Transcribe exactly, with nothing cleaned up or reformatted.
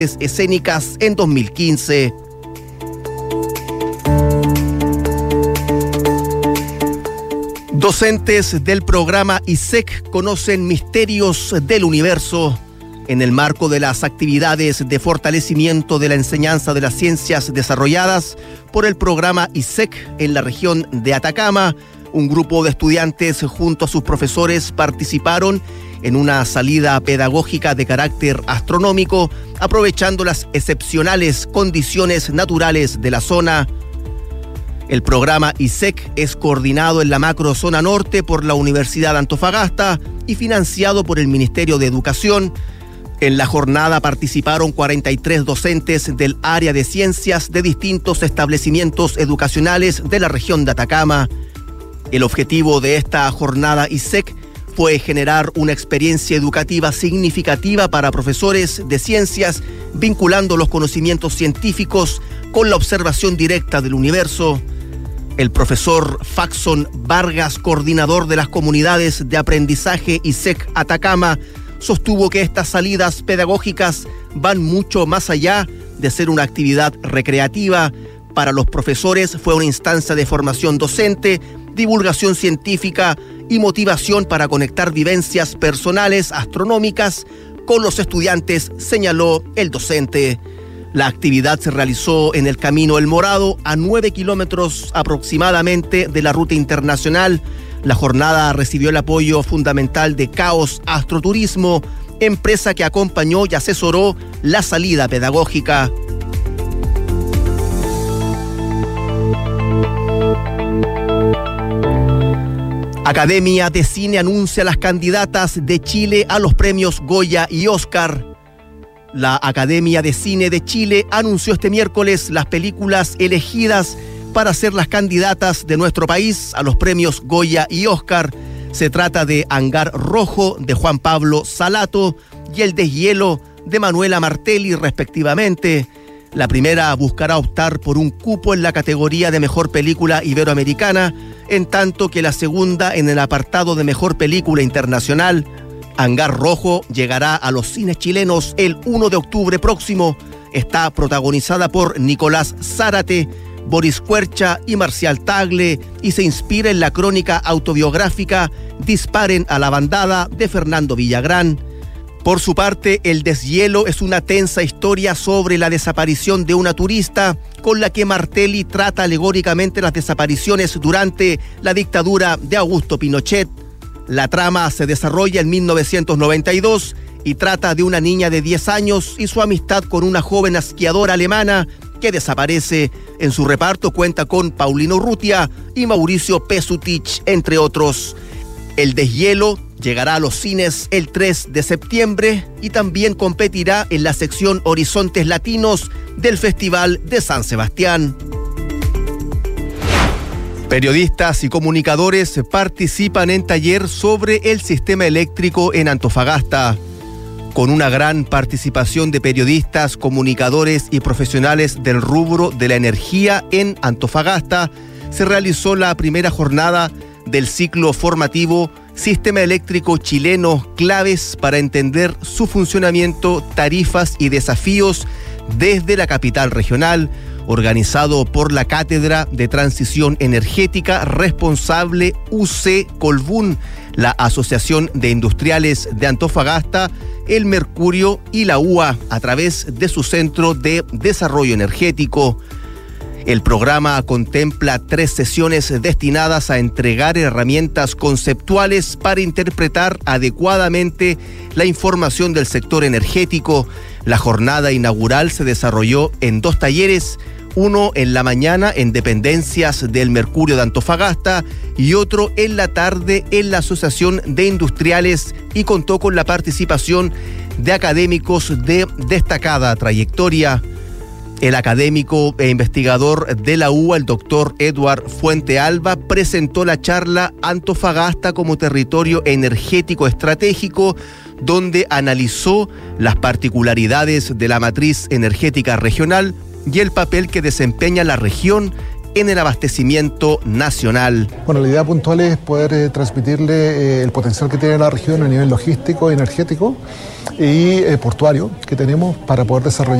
escénicas en dos mil quince. Docentes del programa I S E C conocen misterios del universo. En el marco de las actividades de fortalecimiento de la enseñanza de las ciencias desarrolladas por el programa I S E C en la región de Atacama, un grupo de estudiantes junto a sus profesores participaron en una salida pedagógica de carácter astronómico, aprovechando las excepcionales condiciones naturales de la zona. El programa I S E C es coordinado en la macrozona norte por la Universidad de Antofagasta y financiado por el Ministerio de Educación. En la jornada participaron cuarenta y tres docentes del área de ciencias de distintos establecimientos educacionales de la región de Atacama. El objetivo de esta jornada I S E C fue generar una experiencia educativa significativa para profesores de ciencias, vinculando los conocimientos científicos con la observación directa del universo. El profesor Faxon Vargas, coordinador de las comunidades de aprendizaje I S E C Atacama, sostuvo que estas salidas pedagógicas van mucho más allá de ser una actividad recreativa. Para los profesores fue una instancia de formación docente, divulgación científica y motivación para conectar vivencias personales astronómicas con los estudiantes, señaló el docente. La actividad se realizó en el Camino El Morado, a nueve kilómetros aproximadamente de la ruta internacional. La jornada recibió el apoyo fundamental de Caos Astroturismo, empresa que acompañó y asesoró la salida pedagógica. Academia de Cine anuncia las candidatas de Chile a los premios Goya y Oscar. La Academia de Cine de Chile anunció este miércoles las películas elegidas para ser las candidatas de nuestro país a los premios Goya y Oscar. Se trata de Hangar Rojo, de Juan Pablo Salato, y El Deshielo, de Manuela Martelli, respectivamente. La primera buscará optar por un cupo en la categoría de Mejor Película Iberoamericana, en tanto que la segunda en el apartado de Mejor Película Internacional. Hangar Rojo llegará a los cines chilenos el primero de octubre próximo. Está protagonizada por Nicolás Zárate, Boris Cuercha y Marcial Tagle y se inspira en la crónica autobiográfica Disparen a la bandada de Fernando Villagrán. Por su parte, El Deshielo es una tensa historia sobre la desaparición de una turista, con la que Martelli trata alegóricamente las desapariciones durante la dictadura de Augusto Pinochet. La trama se desarrolla en mil novecientos noventa y dos y trata de una niña de diez años y su amistad con una joven esquiadora alemana que desaparece. En su reparto cuenta con Paulino Urrutia y Mauricio Pesutich, entre otros. El Deshielo llegará a los cines el tres de septiembre y también competirá en la sección Horizontes Latinos del Festival de San Sebastián. Periodistas y comunicadores participan en taller sobre el sistema eléctrico en Antofagasta. Con una gran participación de periodistas, comunicadores y profesionales del rubro de la energía en Antofagasta, se realizó la primera jornada del ciclo formativo Sistema Eléctrico Chileno, claves para entender su funcionamiento, tarifas y desafíos desde la capital regional, organizado por la Cátedra de Transición Energética Responsable U C Colbún, la Asociación de Industriales de Antofagasta, el Mercurio y la U A, a través de su Centro de Desarrollo Energético. El programa contempla tres sesiones destinadas a entregar herramientas conceptuales para interpretar adecuadamente la información del sector energético. La jornada inaugural se desarrolló en dos talleres, uno en la mañana en dependencias del Mercurio de Antofagasta y otro en la tarde en la Asociación de Industriales, y contó con la participación de académicos de destacada trayectoria. El académico e investigador de la U A, el doctor Edward Fuente Alba, presentó la charla Antofagasta como territorio energético estratégico, donde analizó las particularidades de la matriz energética regional y el papel que desempeña la región en el abastecimiento nacional. Bueno, la idea puntual es poder eh, transmitirle eh, el potencial que tiene la región a nivel logístico, energético y eh, portuario que tenemos para poder desarrollar